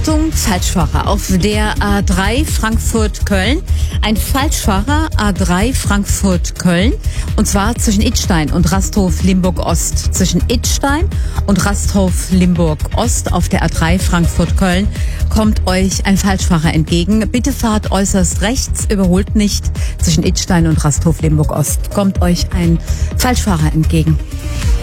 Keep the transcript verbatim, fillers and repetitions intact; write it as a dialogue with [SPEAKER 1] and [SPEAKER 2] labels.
[SPEAKER 1] Achtung, Falschfahrer auf der A drei Frankfurt-Köln. Ein Falschfahrer A drei Frankfurt-Köln. Und zwar zwischen Idstein und Rasthof-Limburg-Ost. Zwischen Idstein und Rasthof-Limburg-Ost auf der A drei Frankfurt-Köln kommt euch ein Falschfahrer entgegen. Bitte fahrt äußerst rechts, überholt nicht. Zwischen Idstein und Rasthof-Limburg-Ost kommt euch ein Falschfahrer entgegen.